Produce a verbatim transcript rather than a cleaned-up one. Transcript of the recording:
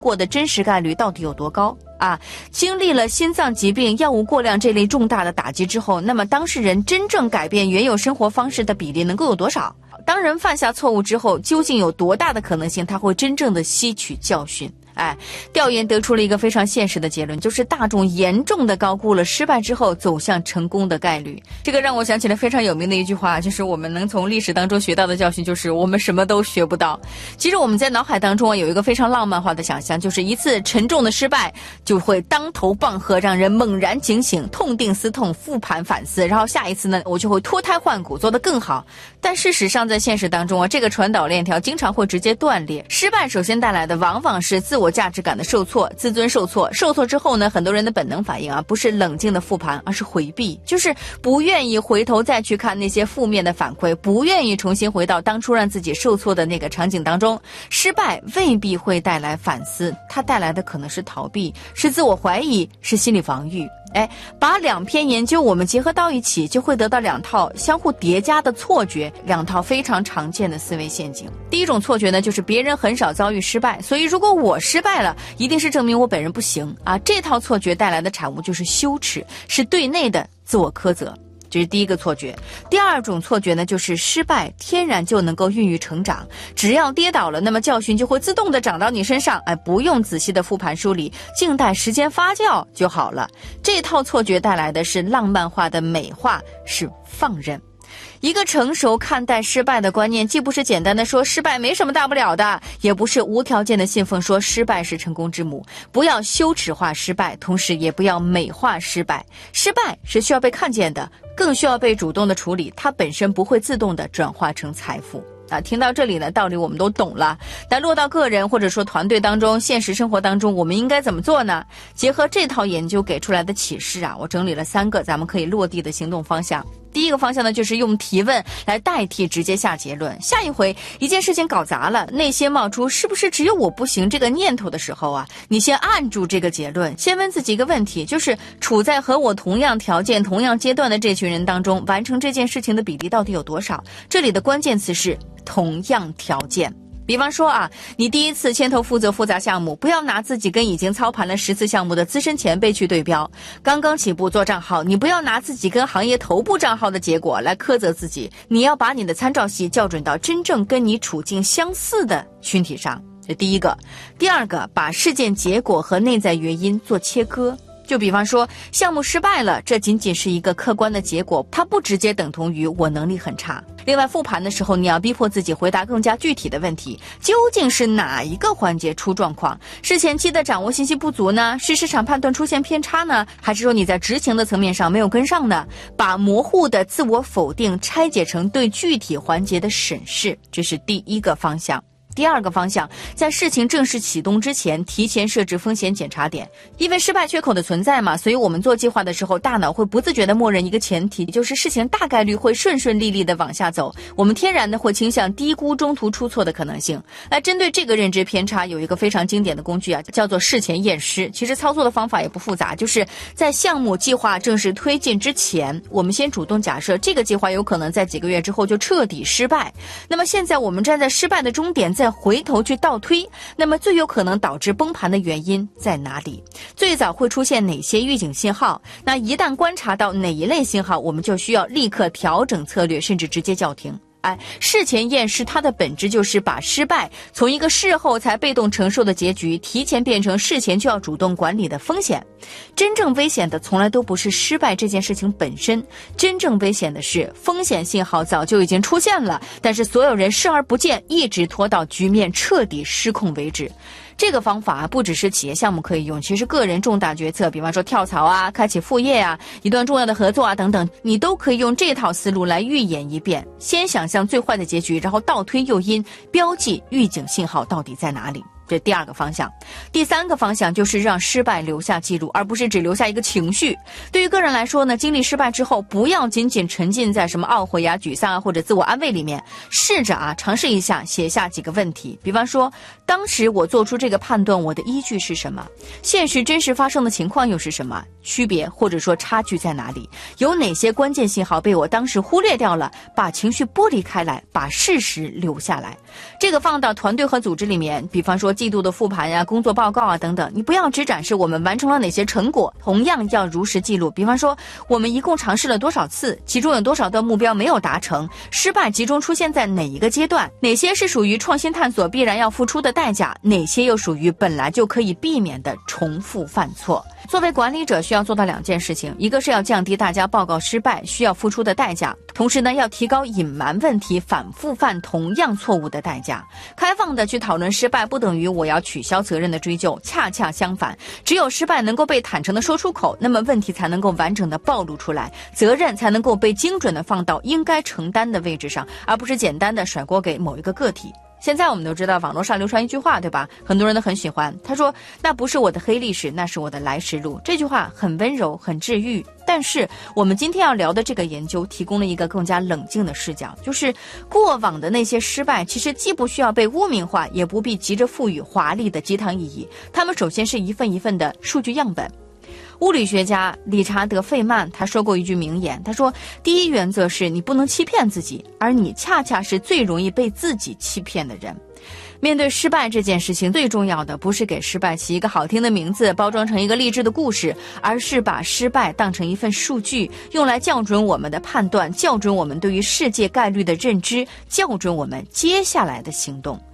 过的真实概率到底有多高啊？经历了心脏疾病、药物过量这类重大的打击之后，那么当事人真正改变原有生活方式的比例能够有多少？当人犯下错误之后，究竟有多大的可能性他会真正的吸取教训？哎，调研得出了一个非常现实的结论，就是大众严重的高估了失败之后走向成功的概率。这个让我想起了非常有名的一句话，就是我们能从历史当中学到的教训就是我们什么都学不到。其实我们在脑海当中啊有一个非常浪漫化的想象，就是一次沉重的失败就会当头棒喝，让人猛然警醒，痛定思痛，复盘反思，然后下一次呢我就会脱胎换骨，做得更好。但事实上在现实当中啊，这个传导链条经常会直接断裂。失败首先带来的往往是自我价值感的受挫，自尊受挫，受挫之后呢，很多人的本能反应啊，不是冷静的复盘，而是回避，就是不愿意回头再去看那些负面的反馈，不愿意重新回到当初让自己受挫的那个场景当中。失败未必会带来反思，它带来的可能是逃避，是自我怀疑，是心理防御。哎，把两篇研究我们结合到一起，就会得到两套相互叠加的错觉，两套非常常见的思维陷阱。第一种错觉呢，就是别人很少遭遇失败，所以如果我失败了，一定是证明我本人不行啊。这套错觉带来的产物就是羞耻，是对内的自我苛责。这是第一个错觉。第二种错觉呢，就是失败天然就能够孕育成长，只要跌倒了，那么教训就会自动的长到你身上，哎，不用仔细的复盘梳理，静待时间发酵就好了。这套错觉带来的是浪漫化的美化，是放任。一个成熟看待失败的观念，既不是简单的说失败没什么大不了的，也不是无条件的信奉说失败是成功之母。不要羞耻化失败，同时也不要美化失败。失败是需要被看见的，更需要被主动的处理，它本身不会自动的转化成财富。啊，听到这里呢，道理我们都懂了，但落到个人或者说团队当中，现实生活当中，我们应该怎么做呢？结合这套研究给出来的启示啊，我整理了三个咱们可以落地的行动方向。第一个方向呢，就是用提问来代替直接下结论。下一回一件事情搞砸了，内心冒出是不是只有我不行这个念头的时候啊，你先按住这个结论，先问自己一个问题，就是处在和我同样条件同样阶段的这群人当中，完成这件事情的比例到底有多少？这里的关键词是同样条件。比方说啊，你第一次牵头负责复杂项目，不要拿自己跟已经操盘了十次项目的资深前辈去对标。刚刚起步做账号，你不要拿自己跟行业头部账号的结果来苛责自己，你要把你的参照系校准到真正跟你处境相似的群体上。这第一个。第二个，把事件结果和内在原因做切割。就比方说项目失败了，这仅仅是一个客观的结果，它不直接等同于我能力很差。另外复盘的时候，你要逼迫自己回答更加具体的问题，究竟是哪一个环节出状况？是前期的掌握信息不足呢？是市场判断出现偏差呢？还是说你在执行的层面上没有跟上呢？把模糊的自我否定拆解成对具体环节的审视，这是第一个方向。第二个方向，在事情正式启动之前，提前设置风险检查点。因为失败缺口的存在嘛，所以我们做计划的时候，大脑会不自觉地默认一个前提，就是事情大概率会顺顺利利地往下走。我们天然的会倾向低估中途出错的可能性。那针对这个认知偏差，有一个非常经典的工具啊，叫做事前验尸。其实操作的方法也不复杂，就是在项目计划正式推进之前，我们先主动假设这个计划有可能在几个月之后就彻底失败。那么现在我们站在失败的终点，再回头去倒推，那么最有可能导致崩盘的原因在哪里？最早会出现哪些预警信号？那一旦观察到哪一类信号，我们就需要立刻调整策略，甚至直接叫停。哎，事前验尸它的本质就是把失败从一个事后才被动承受的结局，提前变成事前就要主动管理的风险。真正危险的从来都不是失败这件事情本身，真正危险的是风险信号早就已经出现了，但是所有人视而不见，一直拖到局面彻底失控为止。这个方法不只是企业项目可以用，其实个人重大决策，比方说跳槽啊、开启副业啊、一段重要的合作啊等等，你都可以用这套思路来预演一遍。先想象最坏的结局，然后倒推诱因，标记预警信号到底在哪里。这第二个方向。第三个方向就是让失败留下记录，而不是只留下一个情绪。对于个人来说呢，经历失败之后，不要仅仅沉浸在什么懊悔呀、沮丧啊或者自我安慰里面，试着啊尝试一下写下几个问题。比方说，当时我做出这个判断，我的依据是什么？现实真实发生的情况又是什么？区别或者说差距在哪里？有哪些关键信号被我当时忽略掉了？把情绪剥离开来，把事实留下来。这个放到团队和组织里面，比方说季度的复盘呀、工作报告啊等等，你不要只展示我们完成了哪些成果，同样要如实记录。比方说，我们一共尝试了多少次，其中有多少的目标没有达成，失败集中出现在哪一个阶段，哪些是属于创新探索必然要付出的代价，哪些又属于本来就可以避免的重复犯错。作为管理者需要做到两件事情，一个是要降低大家报告失败需要付出的代价，同时呢要提高隐瞒问题反复犯同样错误的代价。开放的去讨论失败不等于我要取消责任的追究，恰恰相反，只有失败能够被坦诚的说出口，那么问题才能够完整的暴露出来，责任才能够被精准的放到应该承担的位置上，而不是简单的甩锅给某一个个体。现在我们都知道网络上流传一句话，对吧？很多人都很喜欢，他说那不是我的黑历史，那是我的来时路。这句话很温柔很治愈，但是我们今天要聊的这个研究提供了一个更加冷静的视角，就是过往的那些失败其实既不需要被污名化，也不必急着赋予华丽的鸡汤意义，他们首先是一份一份的数据样本。物理学家理查德·费曼他说过一句名言，他说第一原则是你不能欺骗自己，而你恰恰是最容易被自己欺骗的人。面对失败这件事情，最重要的不是给失败起一个好听的名字，包装成一个励志的故事，而是把失败当成一份数据，用来校准我们的判断，校准我们对于世界概率的认知，校准我们接下来的行动。